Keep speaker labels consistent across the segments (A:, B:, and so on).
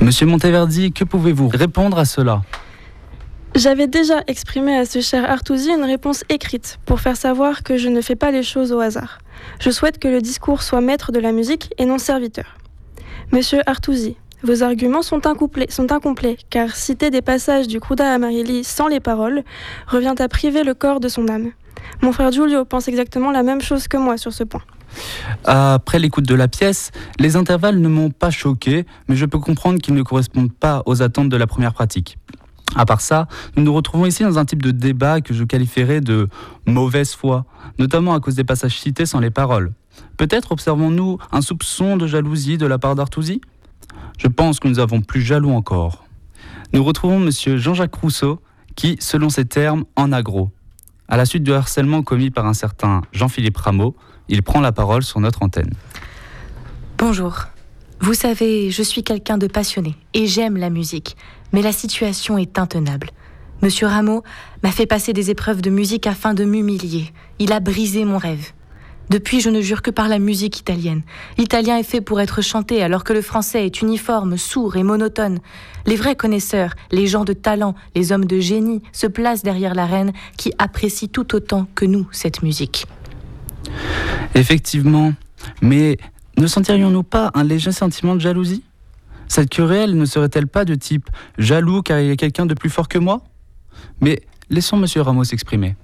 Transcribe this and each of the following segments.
A: Monsieur Monteverdi, que pouvez-vous répondre à cela ?
B: J'avais déjà exprimé à ce cher Artusi une réponse écrite pour faire savoir que je ne fais pas les choses au hasard. Je souhaite que le discours soit maître de la musique et non serviteur. Monsieur Artusi, vos arguments sont incomplets, car citer des passages du Cruda Amarili sans les paroles revient à priver le corps de son âme. Mon frère Giulio pense exactement la même chose que moi sur ce point.
A: Après l'écoute de la pièce, les intervalles ne m'ont pas choqué, mais je peux comprendre qu'ils ne correspondent pas aux attentes de la première pratique. À part ça, nous nous retrouvons ici dans un type de débat que je qualifierais de mauvaise foi, notamment à cause des passages cités sans les paroles. Peut-être observons-nous un soupçon de jalousie de la part d'Artusi ? Je pense que nous avons plus jaloux encore. Nous retrouvons monsieur Jean-Jacques Rousseau qui, selon ses termes, en aggro. À la suite du harcèlement commis par un certain Jean-Philippe Rameau, il prend la parole sur notre antenne.
C: Bonjour. Vous savez, je suis quelqu'un de passionné et j'aime la musique, mais la situation est intenable. Monsieur Rameau m'a fait passer des épreuves de musique afin de m'humilier. Il a brisé mon rêve. Depuis, je ne jure que par la musique italienne. L'italien est fait pour être chanté, alors que le français est uniforme, sourd et monotone. Les vrais connaisseurs, les gens de talent, les hommes de génie se placent derrière la reine qui apprécie tout autant que nous cette musique.
A: Effectivement, mais ne sentirions-nous pas un léger sentiment de jalousie ? Cette querelle ne serait-elle pas de type jaloux car il y a quelqu'un de plus fort que moi ? Mais laissons monsieur Rameau s'exprimer.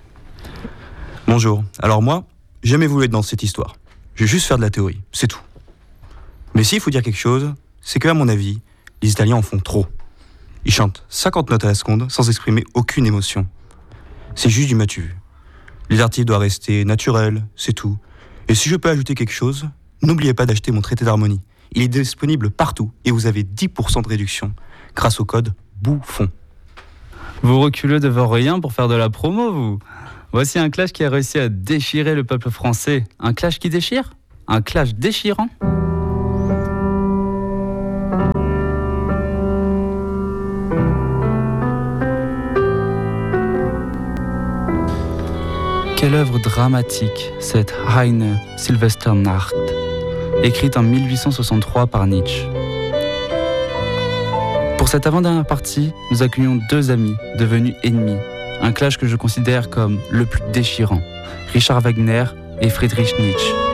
D: Bonjour, alors moi, j'ai jamais voulu être dans cette histoire. Je vais juste faire de la théorie, c'est tout. Mais s'il faut dire quelque chose, c'est qu'à mon avis, les Italiens en font trop. Ils chantent 50 notes à la seconde sans exprimer aucune émotion. C'est juste du matu vu. Les articles doivent rester naturels, c'est tout. Et si je peux ajouter quelque chose, n'oubliez pas d'acheter mon traité d'harmonie. Il est disponible partout et vous avez 10% de réduction grâce au code BOUFFON.
A: Vous reculez devant rien pour faire de la promo, vous ? Voici un clash qui a réussi à déchirer le peuple français. Un clash qui déchire ? Un clash déchirant ? Quelle œuvre dramatique, cette Reine Silvesternacht, écrite en 1863 par Nietzsche. Pour cette avant-dernière partie, nous accueillons deux amis devenus ennemis. Un clash que je considère comme le plus déchirant, Richard Wagner et Friedrich Nietzsche.